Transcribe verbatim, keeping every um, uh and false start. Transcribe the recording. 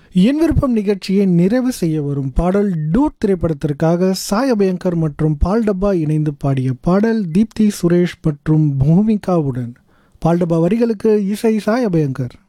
என் விருப்பம் நிகழ்ச்சியை நிறைவு செய்ய வரும் பாடல் டூட் திரைப்படத்திற்காக சாய் அபயங்கர் மற்றும் பால் டப்பா இணைந்து பாடிய பாடல் தீப்தி சுரேஷ் மற்றும் பூமிகாவுடன். பால் டப்பா வரிகளுக்கு இசை சாய் அபயங்கர்.